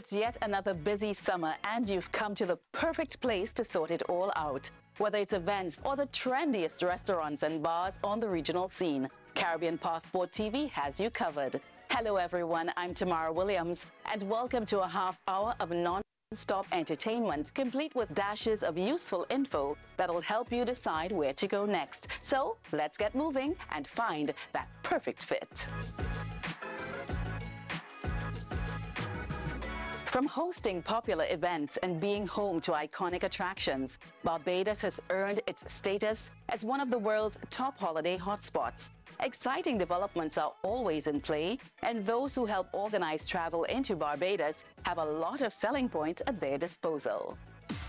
It's yet another busy summer, and you've come to the perfect place to sort it all out. Whether it's events or the trendiest restaurants and bars on the regional scene, Caribbean Passport TV has you covered. Hello everyone, I'm Tamara Williams, and welcome to a half hour of non-stop entertainment, complete with dashes of useful info that'll help you decide where to go next. So let's get moving and find that perfect fit. From hosting popular events and being home to iconic attractions, Barbados has earned its status as one of the world's top holiday hotspots. Exciting developments are always in play, and those who help organize travel into Barbados have a lot of selling points at their disposal.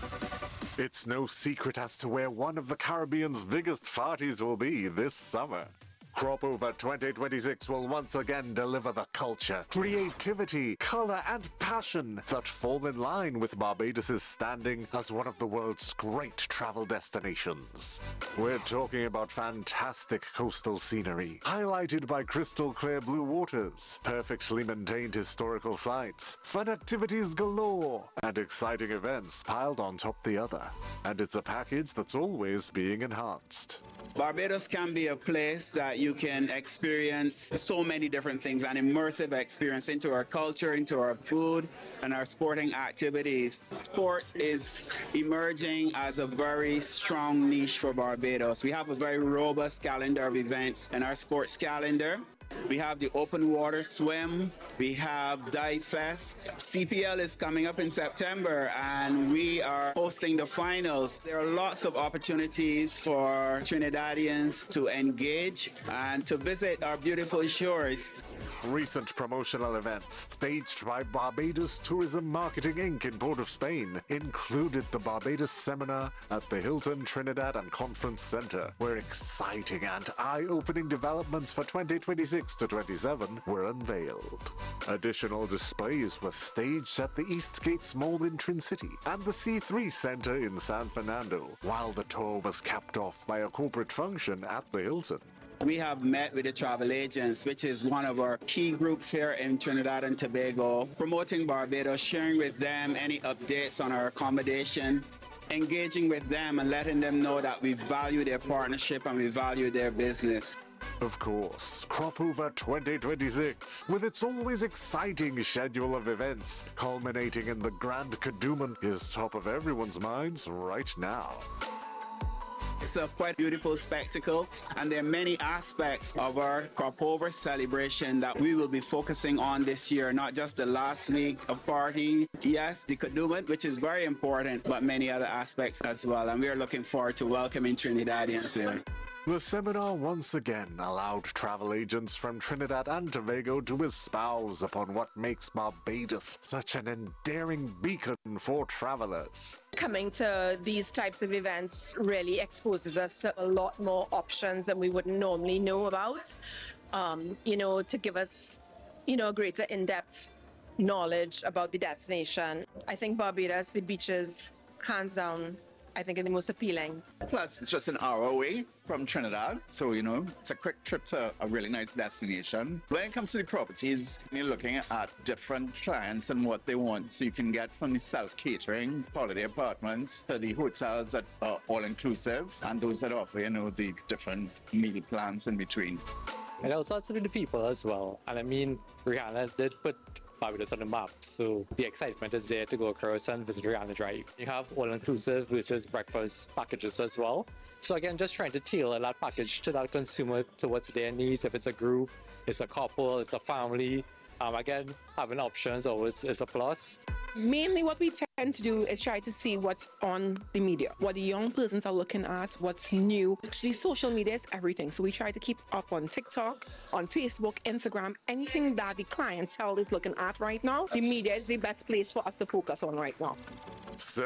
It's no secret as to where one of the Caribbean's biggest parties will be this summer. Crop Over 2026 will once again deliver the culture, creativity, color, and passion that fall in line with Barbados' standing as one of the world's great travel destinations. We're talking about fantastic coastal scenery, highlighted by crystal clear blue waters, perfectly maintained historical sites, fun activities galore, and exciting events piled on top the other. And it's a package that's always being enhanced. Barbados can be a place that you can experience so many different things, an immersive experience into our culture, into our food, and our sporting activities. Sports is emerging as a very strong niche for Barbados. We have a very robust calendar of events in our sports calendar. We have the open water swim, we have Dive Fest. CPL is coming up in September and we are hosting the finals. There are lots of opportunities for Trinidadians to engage and to visit our beautiful shores. Recent promotional events, staged by Barbados Tourism Marketing Inc. in Port of Spain, included the Barbados Seminar at the Hilton Trinidad and Conference Center, where exciting and eye-opening developments for 2026 to 27 were unveiled. Additional displays were staged at the East Gates Mall in Trin City and the C3 Center in San Fernando, while the tour was capped off by a corporate function at the Hilton. We have met with the travel agents, which is one of our key groups here in Trinidad and Tobago, promoting Barbados, sharing with them any updates on our accommodation, engaging with them and letting them know that we value their partnership and we value their business. Of course, Crop Over 2026, with its always exciting schedule of events, culminating in the Grand Kadooment, is top of everyone's minds right now. It's a quite beautiful spectacle, and there are many aspects of our Crop Over celebration that we will be focusing on this year, not just the last week of party. Yes, the Kadooment, which is very important, but many other aspects as well, and we are looking forward to welcoming Trinidadians here. The seminar once again allowed travel agents from Trinidad and Tobago to espouse upon what makes Barbados such an endearing beacon for travelers. Coming to these types of events really exposes us to a lot more options than we would normally know about, to give us, a greater in-depth knowledge about the destination. I think Barbados, the beaches, hands down, I think are the most appealing. Plus, it's just an hour away from Trinidad, so it's a quick trip to a really nice destination. When it comes to the properties, you're looking at different clients and what they want, so you can get from the self-catering holiday apartments to the hotels that are all-inclusive, and those that offer, the different meal plans in between. And also to the people as well. And I mean, Rihanna did put Barbados on the map, so the excitement is there to go across and visit Rihanna Drive. You have all-inclusive versus breakfast packages as well. So again, just trying to tailor that package to that consumer, to what's their needs. If it's a group, it's a couple, it's a family. Again, having options always is a plus. Mainly what we tend to do is try to see what's on the media, what the young persons are looking at, what's new. Actually, social media is everything. So we try to keep up on TikTok, on Facebook, Instagram, anything that the clientele is looking at right now. The media is the best place for us to focus on right now. So